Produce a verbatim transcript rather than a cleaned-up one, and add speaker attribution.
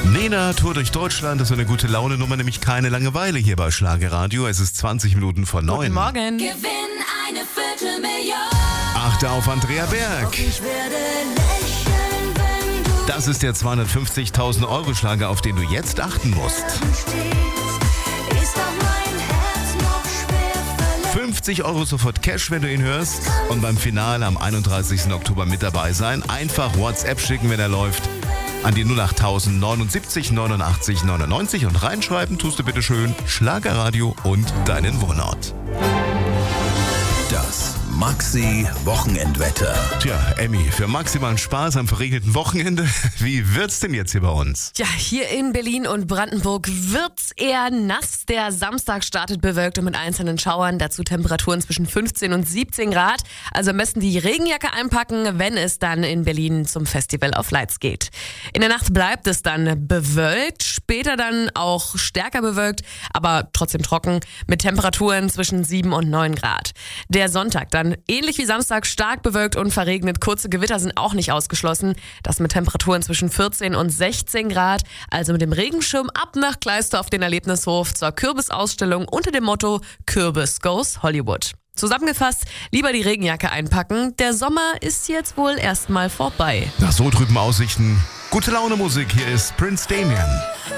Speaker 1: Nena, Tour durch Deutschland, das ist eine gute Laune-Nummer, nämlich keine Langeweile hier bei Schlagerradio. Es ist zwanzig Minuten vor neun.
Speaker 2: Guten Morgen.
Speaker 3: Gewinn eine Viertelmillion.
Speaker 1: Achte auf Andrea Berg.
Speaker 3: Ich werde lächeln, wenn du
Speaker 1: Das ist der zweihundertfünfzigtausend Euro Schlager, auf den du jetzt achten musst.
Speaker 3: stehst. Ist doch mein Herz noch schwer verletzt.
Speaker 1: fünfzig Euro sofort Cash, wenn du ihn hörst. Und beim Finale am einunddreißigsten Oktober mit dabei sein. Einfach WhatsApp schicken, wenn er läuft. An die null acht tausend neunundsiebzig neunundachtzig neunundneunzig und reinschreiben tust du bitte schön Schlagerradio und deinen Wohnort.
Speaker 4: Das Maxi-Wochenendwetter.
Speaker 1: Tja, Emmy, für maximalen Spaß am verregneten Wochenende, wie wird's denn jetzt hier bei uns?
Speaker 2: Ja, hier in Berlin und Brandenburg wird's eher nass. Der Samstag startet bewölkt und mit einzelnen Schauern. Dazu Temperaturen zwischen fünfzehn und siebzehn Grad. Also am besten die Regenjacke einpacken, wenn es dann in Berlin zum Festival of Lights geht. In der Nacht bleibt es dann bewölkt, später dann auch stärker bewölkt, aber trotzdem trocken mit Temperaturen zwischen sieben und neun Grad. Der Sonntag dann ähnlich wie Samstag stark bewölkt und verregnet. Kurze Gewitter sind auch nicht ausgeschlossen. Das mit Temperaturen zwischen vierzehn und sechzehn Grad. Also mit dem Regenschirm ab nach Kleister auf den Erlebnishof zur Kürbisausstellung unter dem Motto Kürbis Goes Hollywood. Zusammengefasst, lieber die Regenjacke einpacken. Der Sommer ist jetzt wohl erstmal vorbei.
Speaker 1: Nach so trüben Aussichten, gute Laune Musik, hier ist Prince Damien.